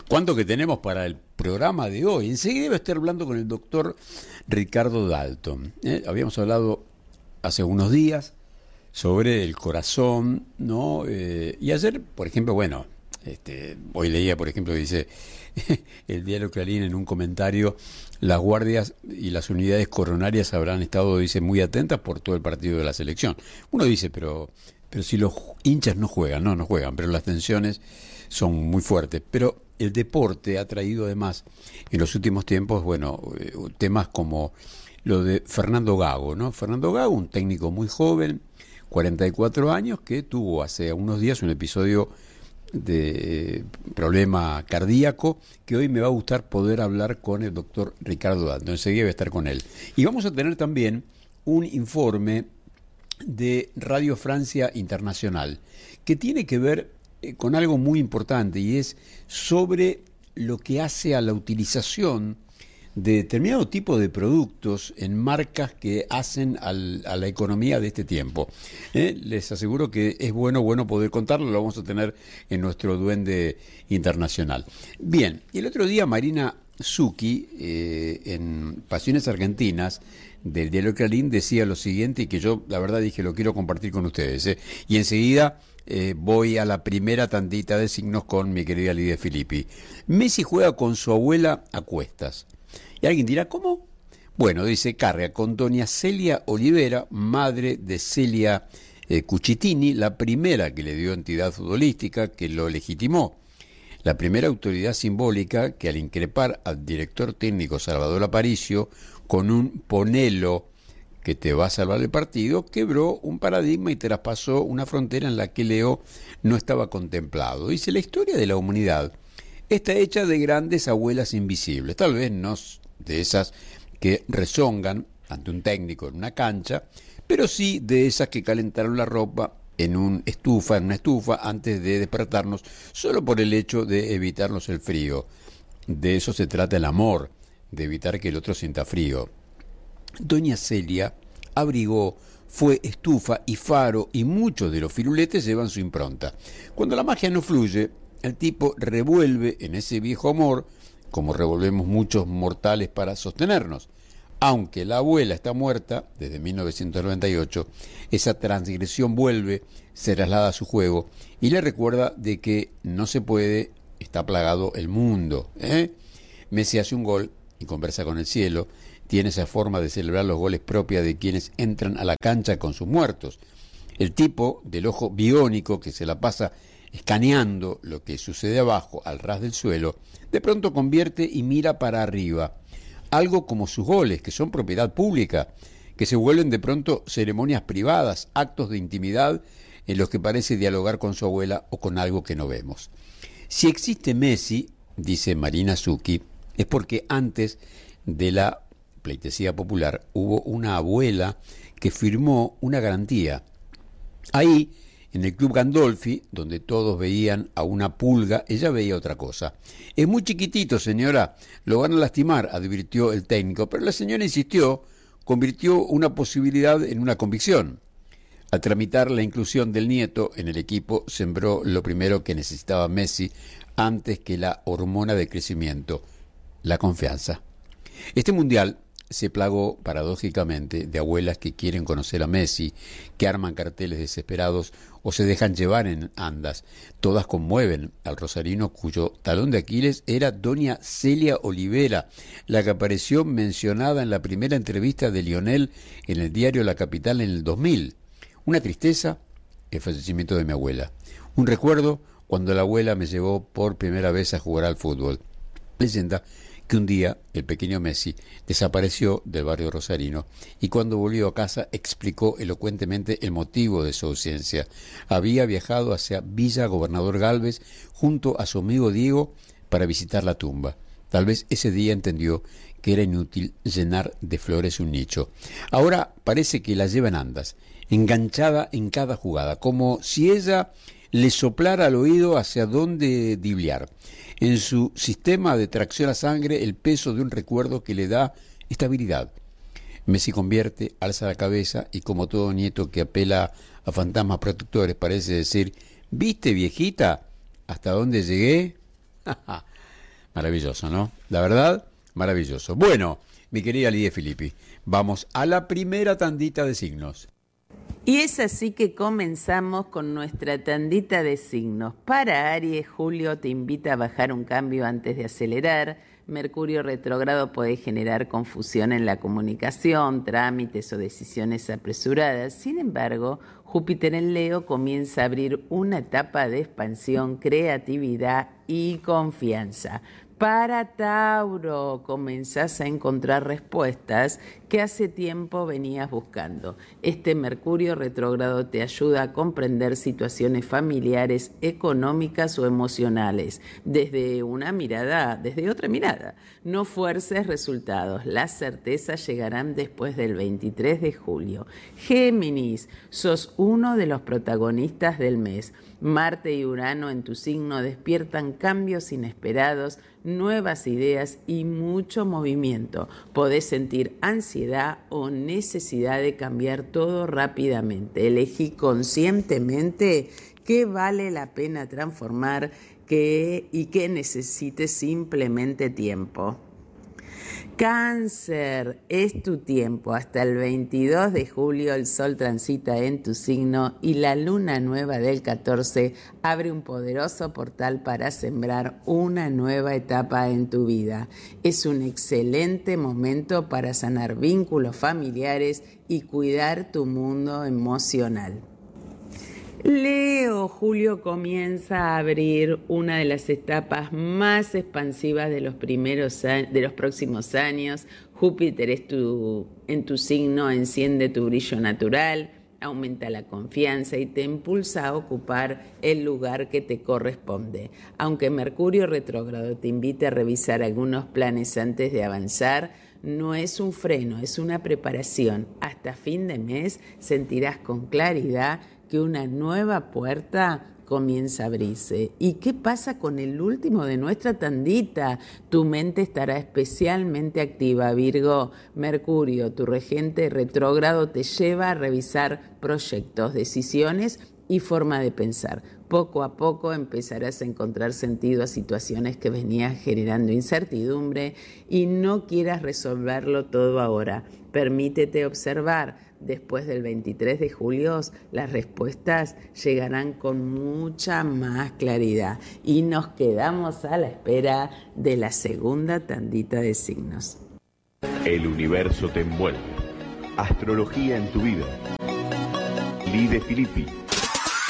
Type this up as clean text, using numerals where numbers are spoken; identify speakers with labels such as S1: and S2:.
S1: ¿Cuánto que tenemos para el programa de hoy? Enseguida voy a estar hablando con el doctor Ricardo Dalton. Habíamos hablado hace unos días sobre el corazón, ¿no? Y ayer, por ejemplo, bueno, hoy leía, por ejemplo, dice el diario Clarín en un comentario: las guardias y las unidades coronarias habrán estado, dice, muy atentas por todo el partido de la selección. Uno dice, pero si los hinchas no juegan, no juegan, pero las tensiones son muy fuertes. Pero el deporte ha traído además en los últimos tiempos, bueno, temas como lo de Fernando Gago, ¿no? Fernando Gago, un técnico muy joven, 44 años, que tuvo hace unos días un episodio de problema cardíaco, que hoy me va a gustar poder hablar con el doctor Ricardo Dalton. Enseguida voy a estar con él. Y vamos a tener también un informe de Radio Francia Internacional, que tiene que ver con algo muy importante, y es sobre lo que hace a la utilización de determinado tipo de productos en marcas que hacen a la economía de este tiempo. Les aseguro que es bueno poder contarlo, lo vamos a tener en nuestro duende internacional. Bien, el otro día Marina Zucchi, en Pasiones Argentinas, del diario Clarín, decía lo siguiente, y que yo la verdad dije lo quiero compartir con ustedes, y enseguida voy a la primera tandita de signos con mi querida Lidia Filippi. Messi juega con su abuela a cuestas. Y alguien dirá, ¿cómo? Bueno, dice, carga con doña Celia Olivera, madre de Celia Cucitini, la primera que le dio entidad futbolística, que lo legitimó. La primera autoridad simbólica que, al increpar al director técnico Salvador Aparicio con un ponelo que te va a salvar el partido, quebró un paradigma y traspasó una frontera en la que Leo no estaba contemplado. Dice, la historia de la humanidad está hecha de grandes abuelas invisibles, tal vez no de esas que rezongan ante un técnico en una cancha, pero sí de esas que calentaron la ropa en una estufa antes de despertarnos, solo por el hecho de evitarnos el frío. De eso se trata el amor, de evitar que el otro sienta frío. Doña Celia abrigó, fue estufa y faro, y muchos de los firuletes llevan su impronta. Cuando la magia no fluye, el tipo revuelve en ese viejo amor, como revolvemos muchos mortales para sostenernos. Aunque la abuela está muerta desde 1998, esa transgresión vuelve, se traslada a su juego y le recuerda de que no se puede, está plagado el mundo. Messi hace un gol y conversa con el cielo, tiene esa forma de celebrar los goles propia de quienes entran a la cancha con sus muertos. El tipo del ojo biónico que se la pasa escaneando lo que sucede abajo, al ras del suelo, de pronto convierte y mira para arriba. Algo como sus goles, que son propiedad pública, que se vuelven de pronto ceremonias privadas, actos de intimidad en los que parece dialogar con su abuela o con algo que no vemos. Si existe Messi, dice Marina Zucchi, es porque antes de la pleitesía popular hubo una abuela que firmó una garantía. Ahí, en el Club Gandolfi, donde todos veían a una pulga, ella veía otra cosa. Es muy chiquitito, señora, lo van a lastimar, advirtió el técnico, pero la señora insistió, convirtió una posibilidad en una convicción. Al tramitar la inclusión del nieto en el equipo, sembró lo primero que necesitaba Messi antes que la hormona de crecimiento, la confianza. Este mundial se plagó, paradójicamente, de abuelas que quieren conocer a Messi, que arman carteles desesperados o se dejan llevar en andas. Todas conmueven al rosarino cuyo talón de Aquiles era doña Celia Olivera, la que apareció mencionada en la primera entrevista de Lionel en el diario La Capital en el 2000. Una tristeza, el fallecimiento de mi abuela. Un recuerdo, cuando la abuela me llevó por primera vez a jugar al fútbol. Leyenda que un día el pequeño Messi desapareció del barrio rosarino y cuando volvió a casa explicó elocuentemente el motivo de su ausencia. Había viajado hacia Villa Gobernador Galvez junto a su amigo Diego para visitar la tumba. Tal vez ese día entendió que era inútil llenar de flores un nicho. Ahora parece que la lleva en andas, enganchada en cada jugada, como si ella le soplara al oído hacia dónde driblear. En su sistema de tracción a sangre, el peso de un recuerdo que le da estabilidad. Messi convierte, alza la cabeza y, como todo nieto que apela a fantasmas protectores, parece decir: ¿viste, viejita, hasta dónde llegué? Maravilloso, ¿no? La verdad, maravilloso. Bueno, mi querida Lidia Filippi, vamos a la primera tandita de signos.
S2: Y es así que comenzamos con nuestra tandita de signos. Para Aries, Julio te invita a bajar un cambio antes de acelerar. Mercurio retrógrado puede generar confusión en la comunicación, trámites o decisiones apresuradas. Sin embargo, Júpiter en Leo comienza a abrir una etapa de expansión, creatividad y confianza. Para Tauro, comenzás a encontrar respuestas que hace tiempo venías buscando. Este Mercurio retrógrado te ayuda a comprender situaciones familiares, económicas o emocionales desde otra mirada. No fuerces resultados, las certezas llegarán después del 23 de julio. Géminis, sos uno de los protagonistas del mes. Marte y Urano en tu signo despiertan cambios inesperados, nuevas ideas y mucho movimiento. Podés sentir ansiedad o necesidad de cambiar todo rápidamente. Elegí conscientemente qué vale la pena transformar y qué necesite simplemente tiempo. Cáncer, es tu tiempo. Hasta el 22 de julio el Sol transita en tu signo y la luna nueva del 14 abre un poderoso portal para sembrar una nueva etapa en tu vida. Es un excelente momento para sanar vínculos familiares y cuidar tu mundo emocional. Leo, julio comienza a abrir una de las etapas más expansivas de los próximos años. Júpiter en tu signo enciende tu brillo natural, aumenta la confianza y te impulsa a ocupar el lugar que te corresponde. Aunque Mercurio retrógrado te invite a revisar algunos planes antes de avanzar, no es un freno, es una preparación. Hasta fin de mes sentirás con claridad que una nueva puerta comienza a abrirse. ¿Y qué pasa con el último de nuestra tandita? Tu mente estará especialmente activa, Virgo. Mercurio, tu regente retrógrado, te lleva a revisar proyectos, decisiones y forma de pensar. Poco a poco empezarás a encontrar sentido a situaciones que venías generando incertidumbre y no quieras resolverlo todo ahora. Permítete observar. Después del 23 de julio, las respuestas llegarán con mucha más claridad y nos quedamos a la espera de la segunda tandita de signos.
S3: El universo te envuelve. Astrología en tu vida. Lidia Filippi.